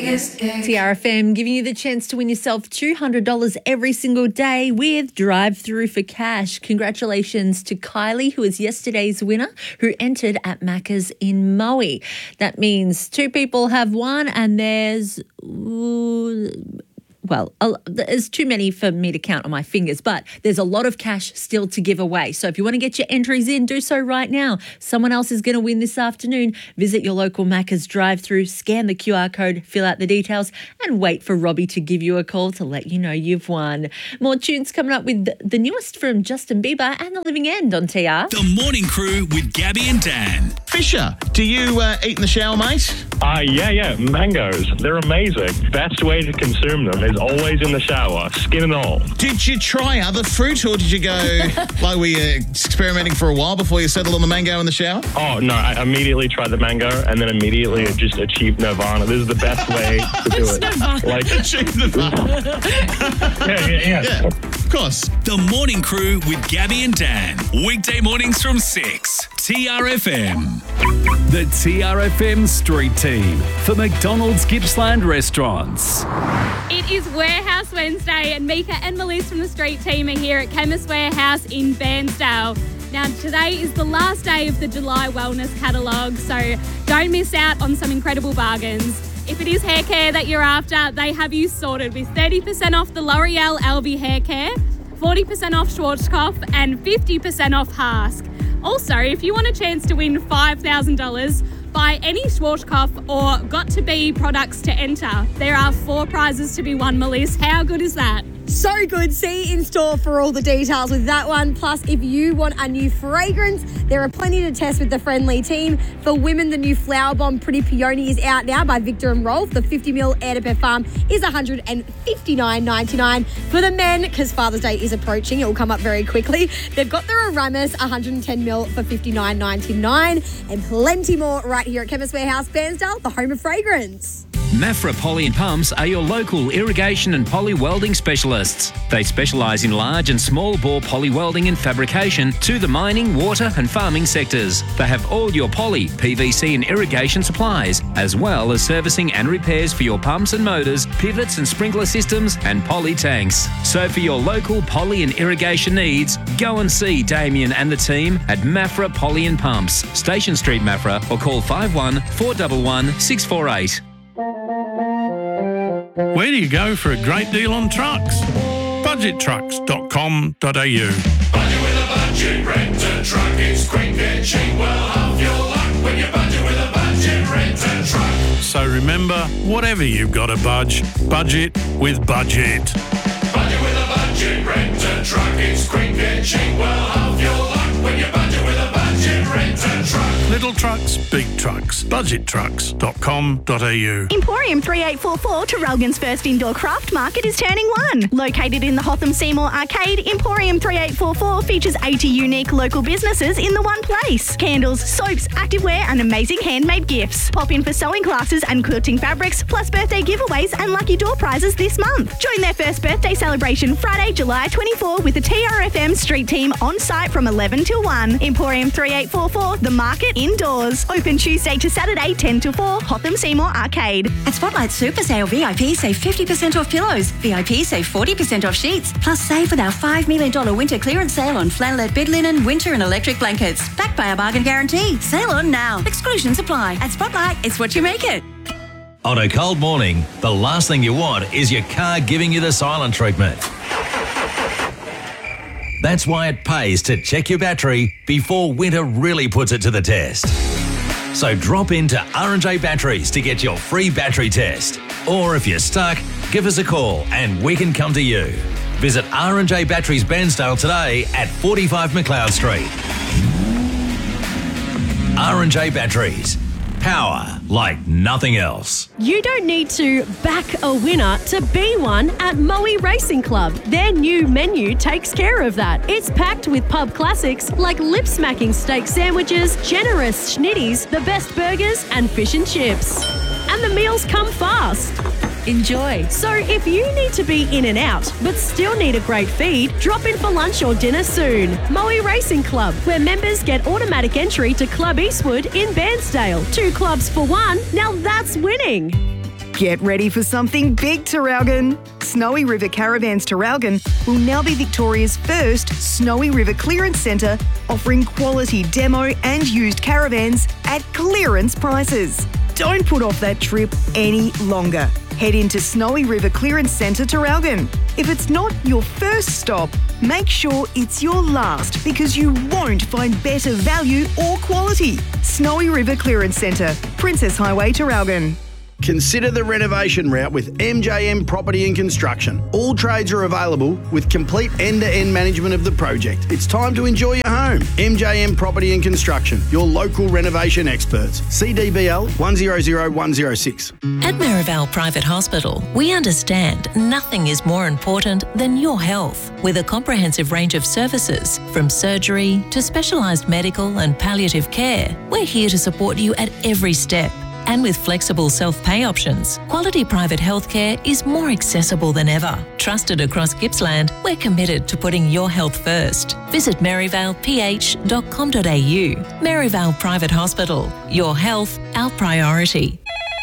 TRFM giving you the chance to win yourself $200 every single day with Drive Through for Cash. Congratulations to Kylie, who was yesterday's winner, who entered at Macca's in Moe. That means two people have won, and there's too many for me to count on my fingers, but there's a lot of cash still to give away. So if you want to get your entries in, do so right now. Someone else is going to win this afternoon. Visit your local Macca's drive-through, scan the QR code, fill out the details, and wait for Robbie to give you a call to let you know you've won. More tunes coming up with the newest from Justin Bieber and The Living End on TR. The Morning Crew with Gabby and Dan. Fisher, do you eat in the shower, mate? Yeah. Mangoes. They're amazing. Best way to consume them is always in the shower, skin and all. Did you try other fruit, or did you go like we experimenting for a while before you settled on the mango in the shower? Oh, no, I immediately tried the mango and then immediately just achieved nirvana. This is the best way to do it. Like, Achieved nirvana. yeah. Of course. The Morning Crew with Gabby and Dan. Weekday mornings from 6. TRFM. The TRFM Street Team for McDonald's Gippsland Restaurants. It is Warehouse Wednesday, and Mika and Melissa from the Street Team are here at Chemist Warehouse in Bairnsdale. Now, today is the last day of the July Wellness Catalogue, so don't miss out on some incredible bargains. If it is hair care that you're after, they have you sorted with 30% off the L'Oreal Elvie hair care, 40% off Schwarzkopf, and 50% off Hask. Also, if you want a chance to win $5,000, buy any Schwarzkopf or Got2Be products to enter. There are 4 prizes to be won, Melissa. How good is that? So good. See in store for all the details with that one. Plus, if you want a new fragrance, there are plenty to test with the friendly team. For women, the new Flower Bomb Pretty Peony is out now by Victor and Rolf. The 50ml Air de Parfum is $159.99. For the men, because Father's Day is approaching, it will come up very quickly. They've got the Aramis 110ml for $59.99, and plenty more right here at Chemist Warehouse, Bairnsdale, the home of fragrance. Mafra Poly and Pumps are your local irrigation and poly welding specialists. They specialise in large and small bore poly welding and fabrication to the mining, water and farming sectors. They have all your poly, PVC and irrigation supplies, as well as servicing and repairs for your pumps and motors, pivots and sprinkler systems and poly tanks. So for your local poly and irrigation needs, go and see Damien and the team at Mafra Poly and Pumps, Station Street, Mafra, or call 51 411 648. Where do you go for a great deal on trucks? Budgettrucks.com.au. Budget with a budget, rent a truck, it's quick and cheap, well have your luck when you budget with a budget, rent a truck. So remember, whatever you've got to budget with Budget. Budget with a budget, rent a truck, it's quick and cheap, well have your luck when you budget with a budget, rent a truck. Little trucks, big trucks. Budgettrucks.com.au. Emporium 3844, Traralgon's first indoor craft market, is turning 1. Located in the Hotham Seymour Arcade, Emporium 3844 features 80 unique local businesses in the one place. Candles, soaps, activewear and amazing handmade gifts. Pop in for sewing classes and quilting fabrics, plus birthday giveaways and lucky door prizes this month. Join their first birthday celebration Friday, July 24 with the TRFM Street Team on site from 11 till 1. Emporium 3844, the market indoors. Open Tuesday to Saturday 10 till 4, Hotham Seymour Arcade. At Spotlight Super Sale, VIP save 50% off pillows. VIP save 40% off sheets. Plus save with our $5 million winter clearance sale on flannelette bed linen, winter and electric blankets. Backed by our bargain guarantee. Sale on now. Exclusions apply. At Spotlight, it's what you make it. On a cold morning, the last thing you want is your car giving you the silent treatment. That's why it pays to check your battery before winter really puts it to the test. So drop into R&J Batteries to get your free battery test. Or if you're stuck, give us a call and we can come to you. Visit R&J Batteries Bairnsdale today at 45 McLeod Street. R&J Batteries. Power like nothing else. You don't need to back a winner to be one at Moe Racing Club. Their new menu takes care of that. It's packed with pub classics like lip-smacking steak sandwiches, generous schnitties, the best burgers and fish and chips. And the meals come fast. Enjoy. So if you need to be in and out but still need a great feed, drop in for lunch or dinner soon. Moe Racing Club, where members get automatic entry to Club Eastwood in Bairnsdale. 2 clubs for 1. Now that's winning. Get ready for something big, Traralgon. Snowy River Caravans Traralgon will now be Victoria's first Snowy River Clearance Centre, offering quality demo and used caravans at clearance prices. Don't put off that trip any longer. Head into Snowy River Clearance Centre Traralgon. If it's not your first stop, make sure it's your last because you won't find better value or quality. Snowy River Clearance Centre, Princess Highway, Traralgon. Consider the renovation route with MJM Property and Construction. All trades are available with complete end-to-end management of the project. It's time to enjoy your home. MJM Property and Construction, your local renovation experts. CDBL 100106. At Merivale Private Hospital, we understand nothing is more important than your health. With a comprehensive range of services, from surgery to specialised medical and palliative care, we're here to support you at every step. And with flexible self-pay options, quality private healthcare is more accessible than ever. Trusted across Gippsland, we're committed to putting your health first. Visit maryvaleph.com.au. Merivale Private Hospital. Your health, our priority.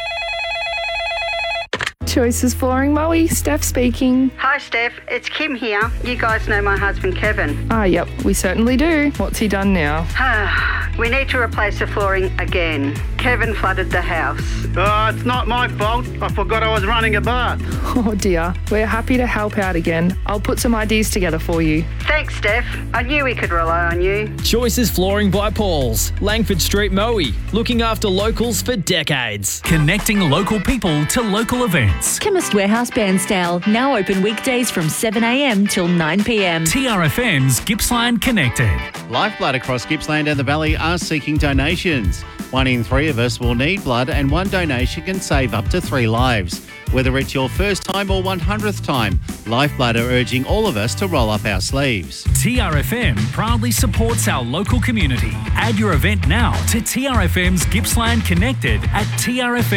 Choices Flooring Moe, Steph speaking. Hi Steph, it's Kim here. You guys know my husband Kevin. Yep, we certainly do. What's he done now? We need to replace the flooring again. Kevin flooded the house. It's not my fault. I forgot I was running a bath. Oh dear, we're happy to help out again. I'll put some ideas together for you. Thanks Steph, I knew we could rely on you. Choices Flooring by Paul's, Langford Street, Moe, looking after locals for decades. Connecting local people to local events. Chemist Warehouse Bairnsdale, now open weekdays from 7 a.m. till 9 p.m. TRFM's Gippsland Connected. Lifeblood across Gippsland and the Valley are seeking donations. 1 in 3 of us will need blood, and one donation can save up to 3 lives. Whether it's your first time or 100th time, Lifeblood are urging all of us to roll up our sleeves. TRFM proudly supports our local community. Add your event now to TRFM's Gippsland Connected at TRFM.